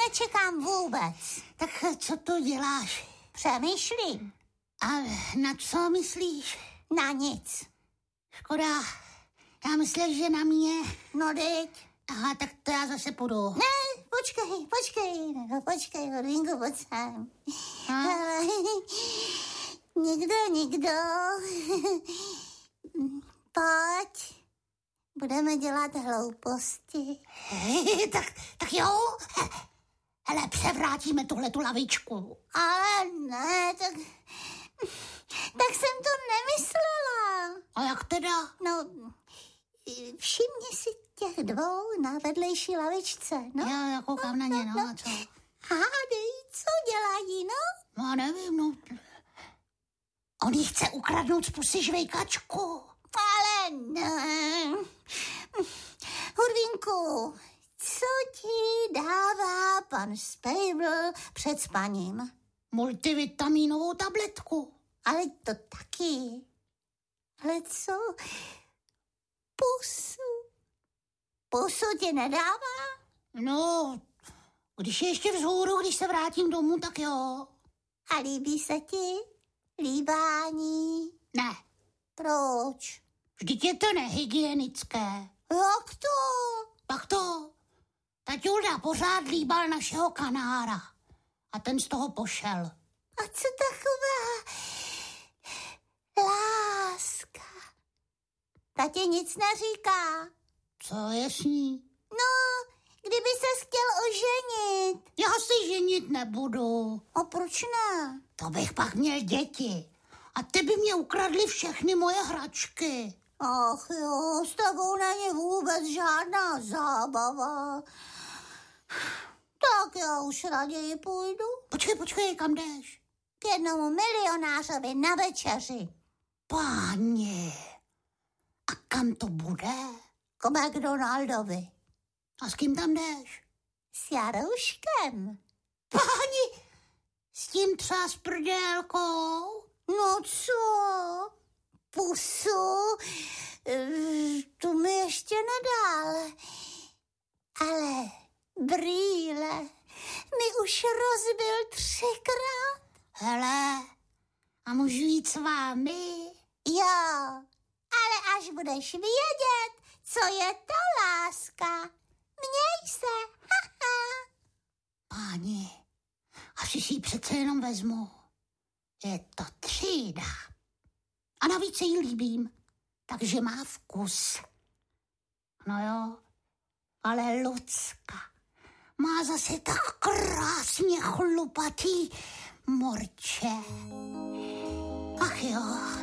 nečekám vůbec. Tak co to děláš? Přemýšlím. A na co myslíš? Na nic. Škoda. Já myslím, že na mě. No teď. Aha, tak to já zase půjdu. Ne, počkej, Hodinku, pojď sem. Nikdo. Pojď. Budeme dělat hlouposti. Tak jo. Hele, převrátíme tuhletu lavičku. Ale ne, tak jsem to nemyslela. A jak teda? No, všimni si těch dvou na vedlejší lavičce, no. Já koukám na ně, no, a co? Hádej, co dělají, no? No, nevím, no. On jí chce ukradnout z pusy žvejkačku. Ale ne. Hurvínku, co ti dává pan Spejbl před spaním? Multivitaminovou tabletku. Ale to taky. Ale co? Pusu ti nedává? No, když je ještě vzhůru, když se vrátím domů, tak jo. A líbí se ti líbání? Ne. Proč? Vždyť je to nehygienické. Jak to? Tak to. Taťulda pořád líbal našeho kanára. A ten z toho pošel. A co taková láska? Ta ti nic neříká. Co je s ní? No, kdyby ses chtěl oženit. Já si ženit nebudu. A proč ne? To bych pak měl děti. A ty by mě ukradly všechny moje hračky. Ach jo, s tebou není vůbec žádná zábava. Tak já už raději půjdu. Počkej, kam jdeš? K jednomu milionářovi na večeři. Páni, a kam to bude? K McDonaldovi. A s kým tam jdeš? S Jarouškem. Páni, s tím třeba s prdélkou? No co? Pusu? Tu mi ještě nedal. Ale brýle mi už rozbil 3krát. Hele, a můžu jít s vámi? Jo, ale až budeš vědět, co je to láska. Měj se. Páni, asi si ji přece jenom vezmu. Je to třída. A navíc se jí líbím, takže má vkus. No jo, ale Lucka má zase tak krásně chlupatý morče. Ach jo.